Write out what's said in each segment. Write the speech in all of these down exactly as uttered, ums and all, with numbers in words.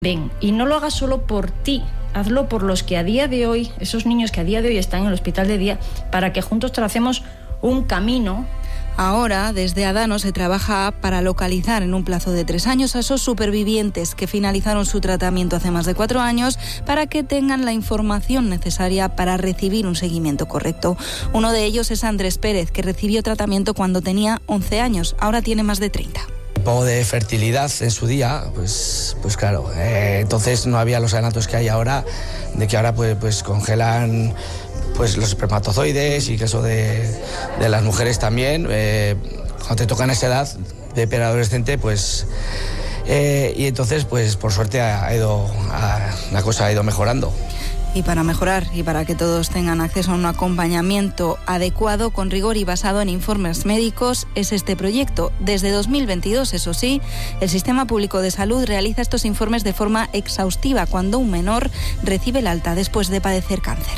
Ven, y no lo hagas solo por ti, hazlo por los que a día de hoy, esos niños que a día de hoy están en el hospital de día, para que juntos tracemos un camino. Ahora, desde Adano se trabaja para localizar en un plazo de tres años a esos supervivientes que finalizaron su tratamiento hace más de cuatro años para que tengan la información necesaria para recibir un seguimiento correcto. Uno de ellos es Andrés Pérez, que recibió tratamiento cuando tenía once años, ahora tiene más de treinta. Un poco de fertilidad en su día, pues, pues claro, eh, entonces no había los adelantos que hay ahora, de que ahora pues, pues congelan pues los espermatozoides y que eso de, de las mujeres también, eh, cuando te tocan esa edad de preadolescente, pues eh, y entonces pues por suerte ha ido, ha, la cosa ha ido mejorando. Y para mejorar y para que todos tengan acceso a un acompañamiento adecuado, con rigor y basado en informes médicos, es este proyecto. Desde dos mil veintidós, eso sí, el Sistema Público de Salud realiza estos informes de forma exhaustiva cuando un menor recibe el alta después de padecer cáncer.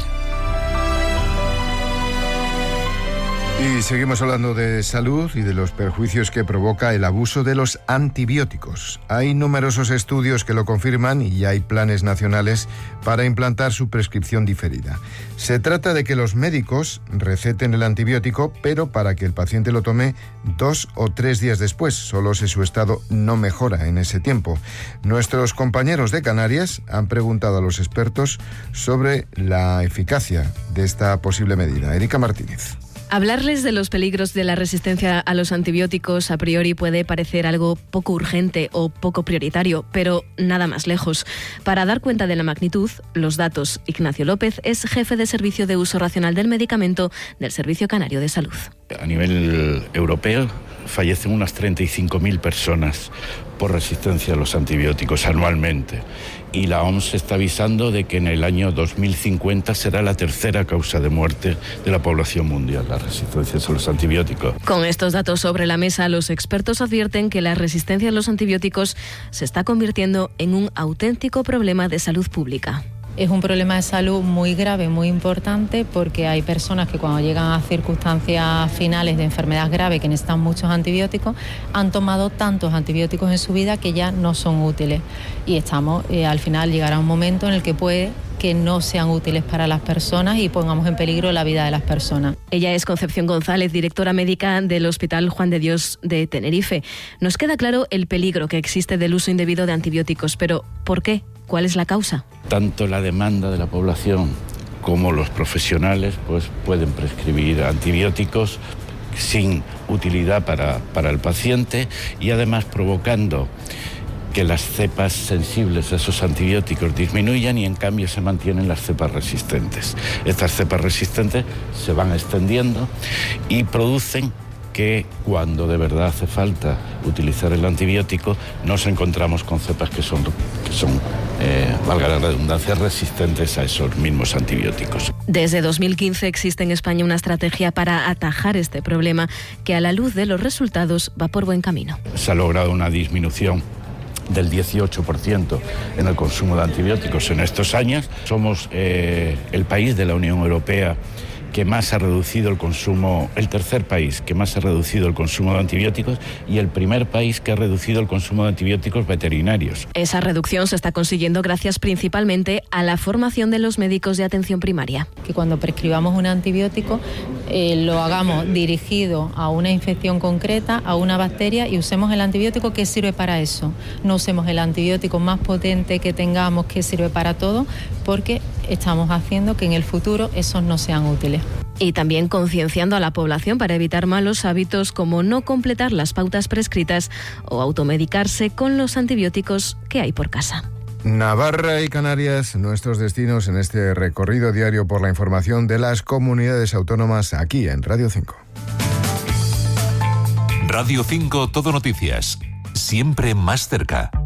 Y seguimos hablando de salud y de los perjuicios que provoca el abuso de los antibióticos. Hay numerosos estudios que lo confirman y ya hay planes nacionales para implantar su prescripción diferida. Se trata de que los médicos receten el antibiótico, pero para que el paciente lo tome dos o tres días después, solo si su estado no mejora en ese tiempo. Nuestros compañeros de Canarias han preguntado a los expertos sobre la eficacia de esta posible medida. Erika Martínez. Hablarles de los peligros de la resistencia a los antibióticos a priori puede parecer algo poco urgente o poco prioritario, pero nada más lejos. Para dar cuenta de la magnitud, los datos. Ignacio López es jefe de Servicio de Uso Racional del Medicamento del Servicio Canario de Salud. A nivel europeo fallecen unas treinta y cinco mil personas por resistencia a los antibióticos anualmente. Y la O M S está avisando de que en el año dos mil cincuenta será la tercera causa de muerte de la población mundial, la resistencia a los antibióticos. Con estos datos sobre la mesa, los expertos advierten que la resistencia a los antibióticos se está convirtiendo en un auténtico problema de salud pública. Es un problema de salud muy grave, muy importante, porque hay personas que cuando llegan a circunstancias finales de enfermedad grave que necesitan muchos antibióticos, han tomado tantos antibióticos en su vida que ya no son útiles. Y estamos, eh, al final llegará un momento en el que puede que no sean útiles para las personas y pongamos en peligro la vida de las personas. Ella es Concepción González, directora médica del Hospital Juan de Dios de Tenerife. Nos queda claro el peligro que existe del uso indebido de antibióticos, pero ¿por qué? ¿Cuál es la causa? Tanto la demanda de la población como los profesionales pues, pueden prescribir antibióticos sin utilidad para, para el paciente y además provocando que las cepas sensibles a esos antibióticos disminuyan y en cambio se mantienen las cepas resistentes. Estas cepas resistentes se van extendiendo y producen que cuando de verdad hace falta utilizar el antibiótico nos encontramos con cepas que son, que son eh, valga la redundancia, resistentes a esos mismos antibióticos. Desde dos mil quince existe en España una estrategia para atajar este problema que a la luz de los resultados va por buen camino. Se ha logrado una disminución del dieciocho por ciento en el consumo de antibióticos en estos años. Somos eh, el país de la Unión Europea que más ha reducido el consumo, el tercer país que más ha reducido el consumo de antibióticos y el primer país que ha reducido el consumo de antibióticos veterinarios. Esa reducción se está consiguiendo gracias principalmente a la formación de los médicos de atención primaria. Que cuando prescribamos un antibiótico eh, lo hagamos dirigido a una infección concreta, a una bacteria y usemos el antibiótico que sirve para eso. No usemos el antibiótico más potente que tengamos que sirve para todo porque estamos haciendo que en el futuro esos no sean útiles. Y también concienciando a la población para evitar malos hábitos como no completar las pautas prescritas o automedicarse con los antibióticos que hay por casa. Navarra y Canarias, nuestros destinos en este recorrido diario por la información de las comunidades autónomas aquí en Radio cinco. Radio cinco Todo Noticias, siempre más cerca.